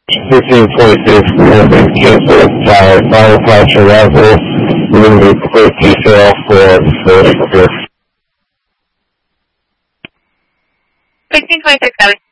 1646, Perfect Joseph Tower, Fire Flasher Rifle, limited quick detail for the 1626,